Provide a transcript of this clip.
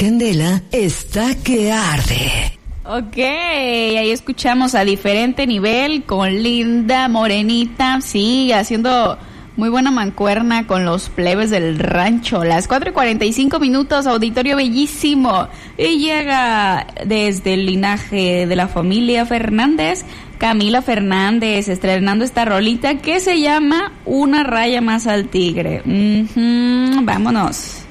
candela está que arde. Ok, ahí escuchamos a Diferente Nivel con Linda Morenita, sí, haciendo muy buena mancuerna con los plebes del rancho. Las 4:45, auditorio bellísimo. Y llega desde el linaje de la familia Fernández, Camila Fernández, estrenando esta rolita que se llama Una raya más al tigre. Vámonos.